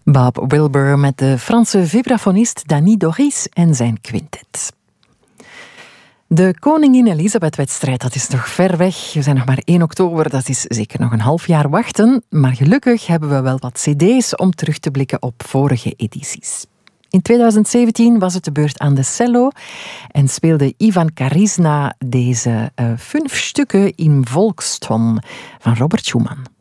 Bob Wilbur met de Franse vibrafonist Danny Doris en zijn quintet. De Koningin Elisabeth-wedstrijd, dat is nog ver weg. We zijn nog maar 1 oktober, dat is zeker nog een half jaar wachten. Maar gelukkig hebben we wel wat cd's om terug te blikken op vorige edities. In 2017 was het de beurt aan de cello en speelde Ivan Karisna deze 5 stukken in Volkston van Robert Schumann.